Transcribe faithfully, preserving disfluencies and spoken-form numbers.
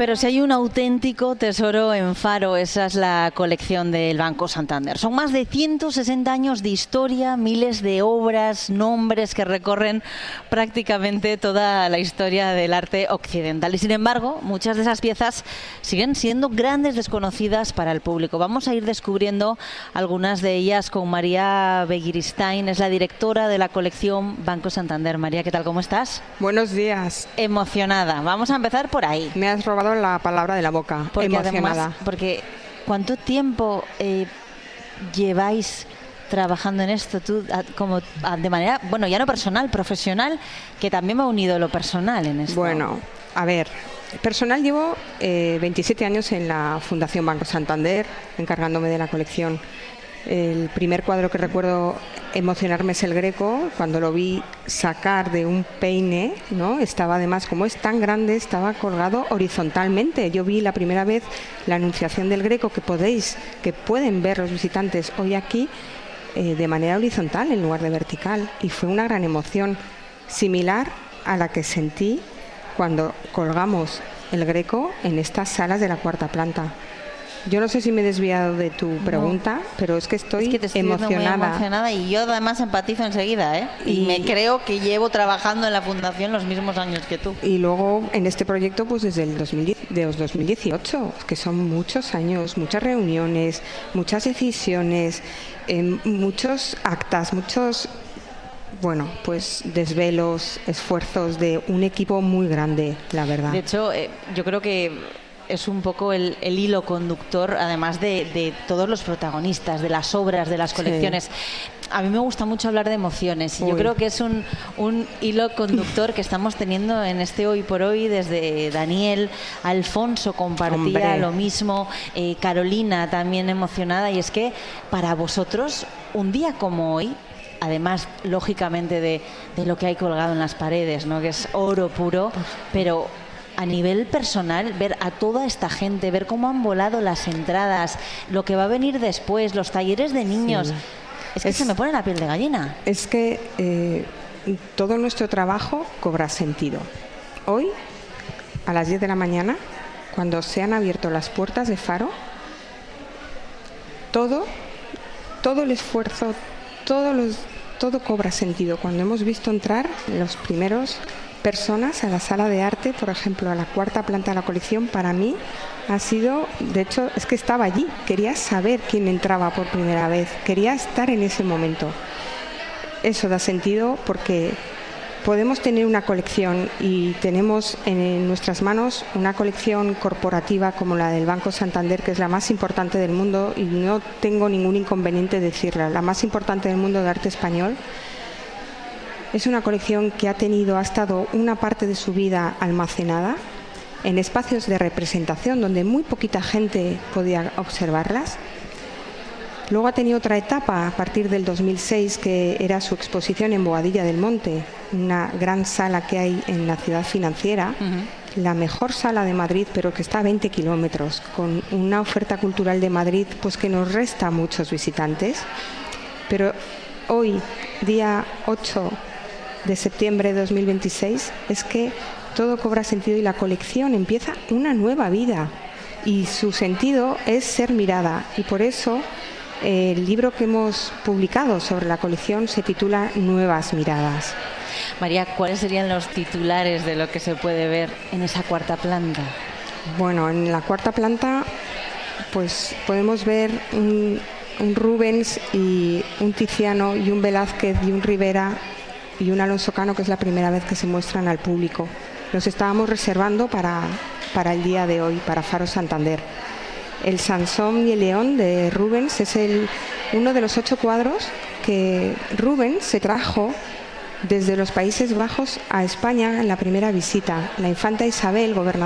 Pero si hay un auténtico tesoro en Faro, esa es la colección del Banco Santander. Son más de ciento sesenta años de historia, miles de obras, nombres que recorren prácticamente toda la historia del arte occidental. Y sin embargo, muchas de esas piezas siguen siendo grandes desconocidas para el público. Vamos a ir descubriendo algunas de ellas con María Begiristain, es la directora de la colección Banco Santander. María, ¿qué tal? ¿Cómo estás? Buenos días. Emocionada. Vamos a empezar por ahí. Me has robado la palabra de la boca. Porque emocionada. Además, porque ¿cuánto tiempo eh, lleváis trabajando en esto? Tú, a, como a, de manera, bueno, ya no personal, profesional, que también me ha unido lo personal en esto. Bueno, a ver, personal llevo eh, veintisiete años en la Fundación Banco Santander, encargándome de la colección. El primer cuadro que recuerdo emocionarme es el Greco, cuando lo vi sacar de un peine, ¿no? Estaba además, como es tan grande, estaba colgado horizontalmente. Yo vi la primera vez la Anunciación del Greco, que podéis, que pueden ver los visitantes hoy aquí, eh, de manera horizontal en lugar de vertical, y fue una gran emoción, similar a la que sentí cuando colgamos el Greco en estas salas de la cuarta planta. Yo no sé si me he desviado de tu pregunta, no, pero es que estoy, es que te estoy emocionada. Muy emocionada. Y yo además empatizo enseguida, ¿eh? Y, y me creo que llevo trabajando en la Fundación los mismos años que tú. Y luego en este proyecto pues desde el dos mil diez, de dos mil dieciocho, que son muchos años, muchas reuniones, muchas decisiones, eh, muchos actas, muchos... Bueno, pues desvelos, esfuerzos de un equipo muy grande, la verdad. De hecho, eh, yo creo que es un poco el, el hilo conductor, además de, de todos los protagonistas, de las obras, de las colecciones. Sí. A mí me gusta mucho hablar de emociones y Uy. yo creo que es un, un hilo conductor que estamos teniendo en este Hoy por Hoy desde Daniel, Alfonso compartía Hombre. lo mismo, eh, Carolina también emocionada, y es que para vosotros un día como hoy, además, lógicamente, de, de lo que hay colgado en las paredes, ¿no? Que es oro puro, pero a nivel personal, ver a toda esta gente, ver cómo han volado las entradas, lo que va a venir después, los talleres de niños, sí. es que es, se me pone la piel de gallina. Es que eh, todo nuestro trabajo cobra sentido. Hoy, a las diez de la mañana, cuando se han abierto las puertas de Faro, todo, todo el esfuerzo, Todo, los, todo cobra sentido. Cuando hemos visto entrar los primeros personas a la sala de arte, por ejemplo, a la cuarta planta de la colección, para mí ha sido, de hecho, es que estaba allí, quería saber quién entraba por primera vez, quería estar en ese momento. Eso da sentido porque podemos tener una colección y tenemos en nuestras manos una colección corporativa como la del Banco Santander, que es la más importante del mundo, y no tengo ningún inconveniente en decirla, la más importante del mundo de arte español. Es una colección que ha tenido, ha estado una parte de su vida almacenada en espacios de representación donde muy poquita gente podía observarlas. Luego ha tenido otra etapa a partir del dos mil seis, que era su exposición en Boadilla del Monte, una gran sala que hay en la ciudad financiera, uh-huh. la mejor sala de Madrid, pero que está a veinte kilómetros, con una oferta cultural de Madrid pues que nos resta a muchos visitantes. Pero hoy, día ocho de septiembre de dos mil veintiséis, es que todo cobra sentido y la colección empieza una nueva vida, y su sentido es ser mirada, y por eso el libro que hemos publicado sobre la colección se titula Nuevas Miradas. María, ¿cuáles serían los titulares de lo que se puede ver en esa cuarta planta? Bueno, en la cuarta planta pues podemos ver un, un Rubens y un Tiziano y un Velázquez y un Rivera y un Alonso Cano, que es la primera vez que se muestran al público. Los estábamos reservando para, para el día de hoy, para Faro Santander. El Sansón y el León de Rubens es el, uno de los ocho cuadros que Rubens se trajo desde los Países Bajos a España en la primera visita. La infanta Isabel, gobernadora